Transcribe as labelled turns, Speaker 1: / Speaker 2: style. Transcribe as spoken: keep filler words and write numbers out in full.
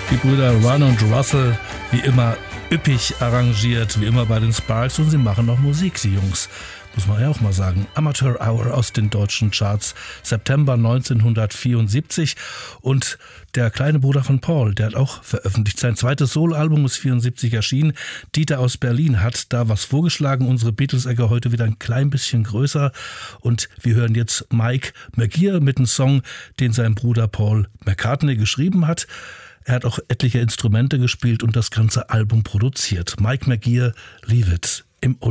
Speaker 1: Die Brüder Ron und Russell, wie immer üppig arrangiert, wie immer bei den Sparks, und sie machen noch Musik, die Jungs. Muss man ja auch mal sagen. Amateur Hour aus den deutschen Charts, September neunzehnhundertvierundsiebzig. Und der kleine Bruder von Paul, der hat auch veröffentlicht. Sein zweites Soloalbum ist vierundsiebzig erschienen. Dieter aus Berlin hat da was vorgeschlagen. Unsere Beatles-Ecke heute wieder ein klein bisschen größer. Und wir hören jetzt Mike McGear mit einem Song, den sein Bruder Paul McCartney geschrieben hat. Er hat auch etliche Instrumente gespielt und das ganze Album produziert. Mike McGear, Leave It im